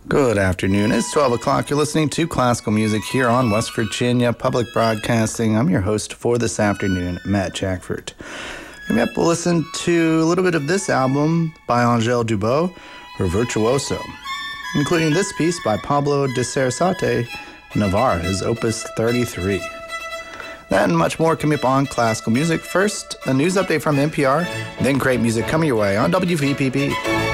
Good afternoon. It's 12 o'clock. You're listening to classical music here on West Virginia Public Broadcasting. I'm your host for this afternoon, Matt Jackford. Coming up, we'll listen to a little bit of this album by Angèle Dubos, her Virtuoso, including this piece by Pablo de Sarasate Navarre, his Opus 33. That and much more coming up on classical music. First, a news update from NPR, then great music coming your way on WVPP.